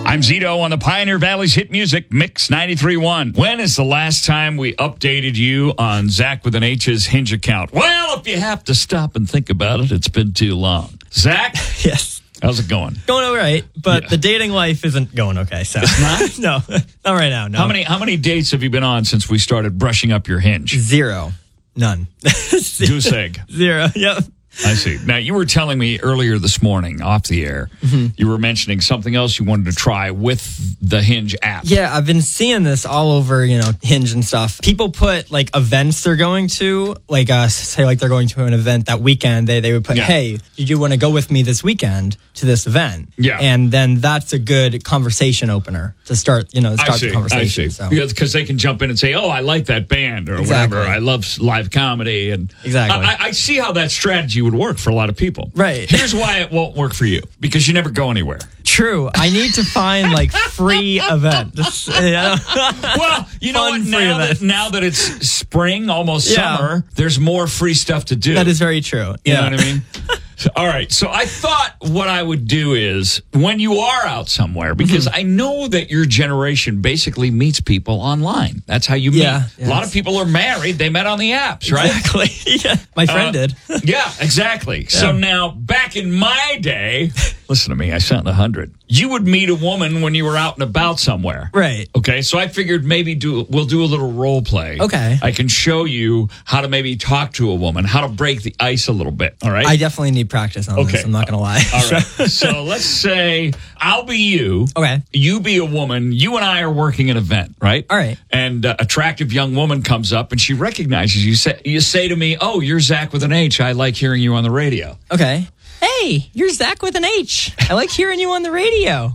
I'm Zito on the Pioneer Valley's hit music, Mix 93.1. When is the last time we updated you on Zach with an H's Hinge account? Well, if you have to stop and think about it, it's been too long. Zach? Yes. How's it going? Going all right, but the dating life isn't going okay. So it's not? No, not right now. No. How many dates have you been on since we started brushing up your Hinge? 0. None. Goose egg. 0. Yep. I see. Now, you were telling me earlier this morning, off the air, you were mentioning something else you wanted to try with the Hinge app. Yeah, I've been seeing this all over, Hinge and stuff. People put, events they're going to, say, they're going to an event that weekend. They would put, hey, did you want to go with me this weekend to this event? Yeah. And then that's a good conversation opener to start, the conversation. I see. So. Because they can jump in and say, oh, I like that band or whatever. I love live comedy. And exactly. I see how that strategy would work for a lot of people. Right. Here's why it won't work for you. Because you never go anywhere. True. I need to find free events. Well, you know what? Now that it's spring, almost summer, there's more free stuff to do. That is very true. You know what I mean? All right. So I thought what I would do is when you are out somewhere, because I know that your generation basically meets people online. That's how you meet. Yeah, a lot of people are married. They met on the apps, right? Exactly. My friend did. Yeah, exactly. Yeah. So now back in my day, listen to me, I sound 100. You would meet a woman when you were out and about somewhere. Right. Okay. So I figured maybe we'll do a little role play. Okay. I can show you how to maybe talk to a woman, how to break the ice a little bit. All right. I definitely need practice on this. I'm not going to lie. All right. So let's say I'll be you. Okay. You be a woman. You and I are working an event, right? All right. And attractive young woman comes up and she recognizes you. You say to me, oh, you're Zach with an H. I like hearing you on the radio. Okay. Hey, you're Zach with an H. I like hearing you on the radio.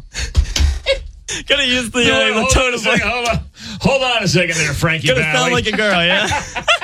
Gotta use the tone of voice. Hold on a second there, Frankie Valley. Gotta sound like a girl, yeah?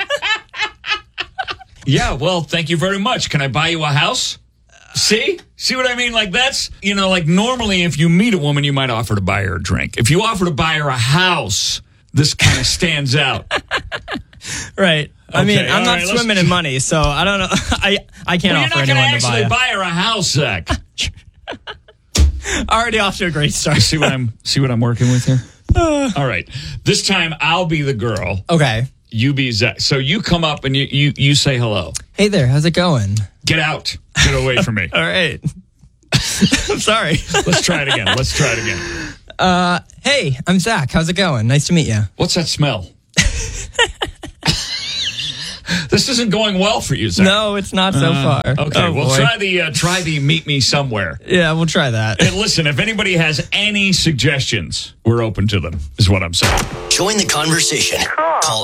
Yeah, well, thank you very much. Can I buy you a house? See what I mean? That's, normally if you meet a woman, you might offer to buy her a drink. If you offer to buy her a house, this kind of stands out. Right. I mean, I'm not swimming in money, so I don't know. I can't offer anyone to buy. You're not going to actually buy her a house, Zach. Already off to a great start. See what I'm working with here? All right. This time I'll be the girl. Okay. You be Zach. So you come up and you say hello. Hey there, how's it going? Get out. Get away from me. All right. I'm sorry. Let's try it again. Hey, I'm Zach. How's it going? Nice to meet you. What's that smell? This isn't going well for you, Zach. No, it's not so far. Okay, try the meet me somewhere. Yeah, we'll try that. And listen, if anybody has any suggestions, we're open to them, is what I'm saying. Join the conversation. Call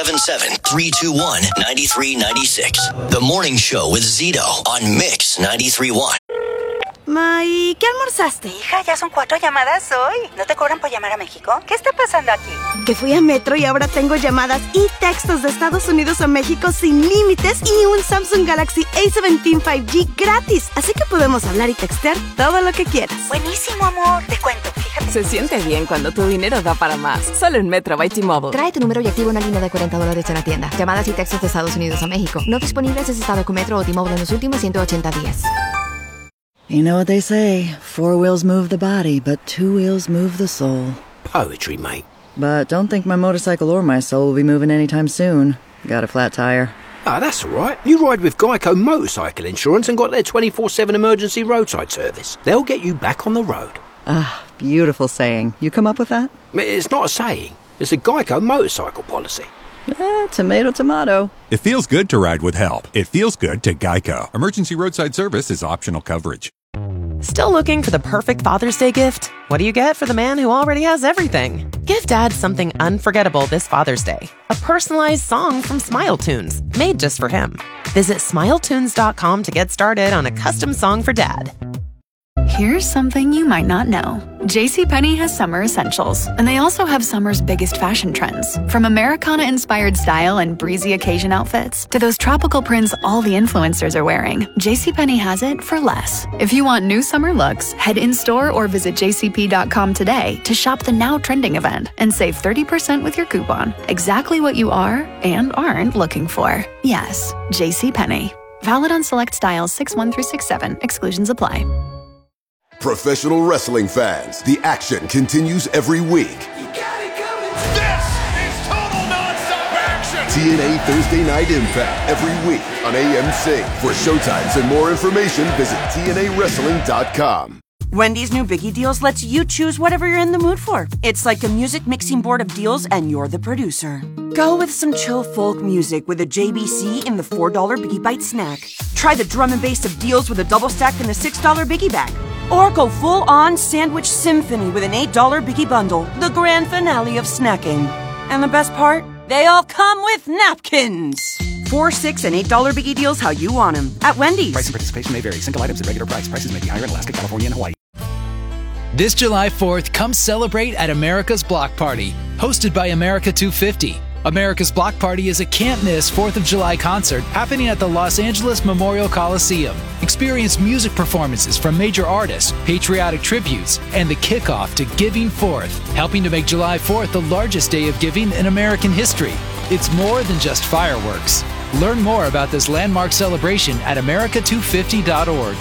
877-321-9396. The Morning Show with Zito on Mix 93.1. May, ¿qué almorzaste? Hija, ya son 4 llamadas hoy. ¿No te cobran por llamar a México? ¿Qué está pasando aquí? Que fui a Metro y ahora tengo llamadas y textos de Estados Unidos a México sin límites y un Samsung Galaxy A17 5G gratis. Así que podemos hablar y textear todo lo que quieras. Buenísimo, amor. Te cuento, fíjate. Se siente bien cuando tu dinero da para más. Solo en Metro by T-Mobile. Trae tu número y activa una línea de $40 en la tienda. Llamadas y textos de Estados Unidos a México. No disponibles en estado con Metro o T-Mobile en los últimos 180 días. You know what they say, 4 wheels move the body, but 2 wheels move the soul. Poetry, mate. But don't think my motorcycle or my soul will be moving anytime soon. Got a flat tire. Ah, that's all right. You ride with Geico Motorcycle Insurance and got their 24/7 emergency roadside service. They'll get you back on the road. Ah, beautiful saying. You come up with that? It's not a saying. It's a Geico motorcycle policy. Tomato, tomato. It feels good to ride with help. It feels good to Geico. Emergency roadside service is optional coverage. Still looking for the perfect Father's Day gift? What do you get for the man who already has everything? Give Dad something unforgettable this Father's Day. A personalized song from Smile Tunes, made just for him. Visit SmileTunes.com to get started on a custom song for Dad. Here's something you might not know. JCPenney has summer essentials, and they also have summer's biggest fashion trends. From Americana-inspired style and breezy occasion outfits to those tropical prints all the influencers are wearing, JCPenney has it for less. If you want new summer looks, head in-store or visit jcp.com today to shop the now trending event and save 30% with your coupon. Exactly what you are and aren't looking for. Yes, JCPenney. Valid on select styles 6-1 through 6-7. Exclusions apply. Professional wrestling fans, the action continues every week. This is total nonstop action! TNA Thursday Night Impact every week on AMC. For showtimes and more information, visit TNAWrestling.com. Wendy's new Biggie Deals lets you choose whatever you're in the mood for. It's like a music mixing board of deals, and you're the producer. Go with some chill folk music with a JBC in the $4 Biggie Bite snack. Try the drum and bass of deals with a double stack in the $6 Biggie Bag. Or go full-on sandwich symphony with an $8 Biggie Bundle, the grand finale of snacking. And the best part? They all come with napkins. $4, $6, and $8 Biggie Deals how you want them at Wendy's. Price and participation may vary. Single items at regular price. Prices may be higher in Alaska, California, and Hawaii. This July 4th, come celebrate at America's Block Party, hosted by America 250. America's Block Party is a can't-miss 4th of July concert happening at the Los Angeles Memorial Coliseum. Experience music performances from major artists, patriotic tributes, and the kickoff to Giving Forth, helping to make July 4th the largest day of giving in American history. It's more than just fireworks. Learn more about this landmark celebration at america250.org.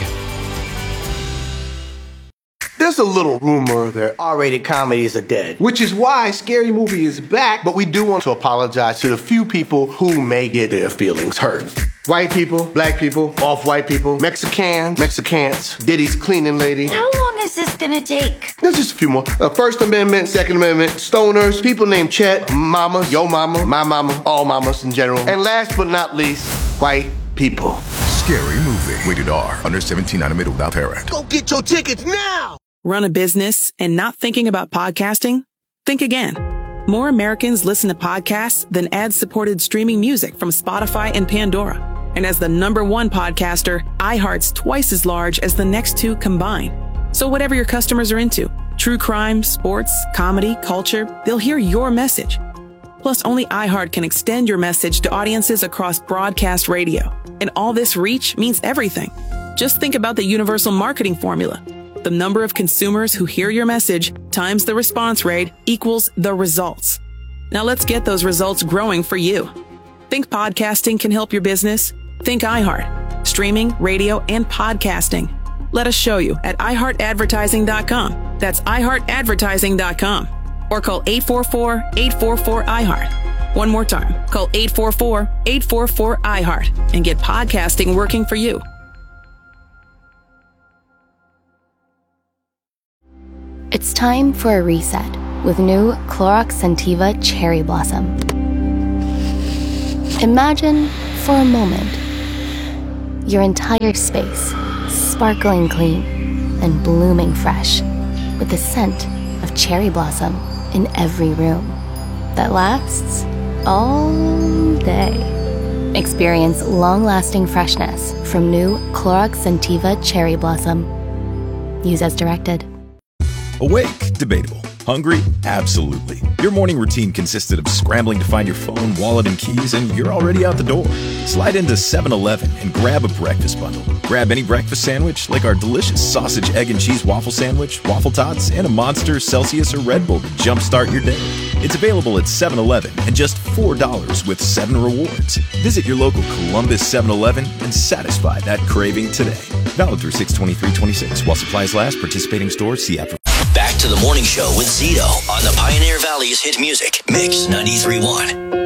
There's a little rumor that R-rated comedies are dead, which is why Scary Movie is back, but we do want to apologize to the few people who may get their feelings hurt. White people, black people, off-white people, Mexicans, Diddy's cleaning lady. How long is this gonna take? There's just a few more. First Amendment, Second Amendment, stoners, people named Chet, mamas, yo mama, my mama, all mamas in general. And last but not least, white people. Scary Movie. Rated R. Under 17, not admitted without parent. Go get your tickets now! Run a business and not thinking about podcasting? Think again. More Americans listen to podcasts than ad-supported streaming music from Spotify and Pandora. And as the #1 podcaster, iHeart's twice as large as the next two combined. So whatever your customers are into, true crime, sports, comedy, culture, they'll hear your message. Plus, only iHeart can extend your message to audiences across broadcast radio. And all this reach means everything. Just think about the universal marketing formula. The number of consumers who hear your message times the response rate equals the results. Now let's get those results growing for you. Think podcasting can help your business? Think iHeart. Streaming, radio, and podcasting. Let us show you at iHeartAdvertising.com. That's iHeartAdvertising.com. Or call 844-844-iHeart. One more time. Call 844-844-iHeart and get podcasting working for you. It's time for a reset with new Clorox Scentiva Cherry Blossom. Imagine, for a moment, your entire space sparkling clean and blooming fresh with the scent of cherry blossom in every room that lasts all day. Experience long-lasting freshness from new Clorox Scentiva Cherry Blossom. Use as directed. Awake? Debatable. Hungry? Absolutely. Your morning routine consisted of scrambling to find your phone, wallet, and keys, and you're already out the door. Slide into 7-Eleven and grab a breakfast bundle. Grab any breakfast sandwich, like our delicious sausage, egg, and cheese waffle sandwich, waffle tots, and a Monster, Celsius, or Red Bull to jumpstart your day. It's available at 7-Eleven and just $4 with 7 rewards. Visit your local Columbus 7-Eleven and satisfy that craving today. Valid through 6/23/26 while supplies last. Participating stores. See app. Back to the morning show with Zito on the Pioneer Valley's hit music, Mix 93.1.